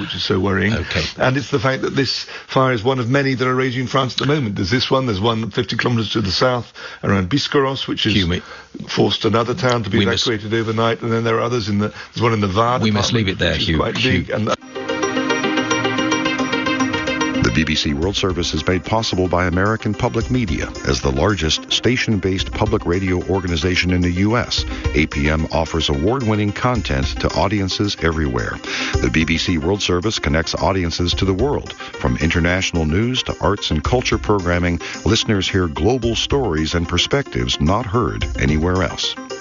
which is so worrying. Okay. And it's the fact that this fire is one of many that are raging in France at the moment. There's this one, there's one 50 kilometres to the south around Biscarrosse, which has forced another town to be evacuated overnight, and then there are others there's one in the Var. We must leave it there, Hugh. Quite big, and The BBC World Service is made possible by American Public Media. As the largest station-based public radio organization in the U.S., APM offers award-winning content to audiences everywhere. The BBC World Service connects audiences to the world. From international news to arts and culture programming, listeners hear global stories and perspectives not heard anywhere else.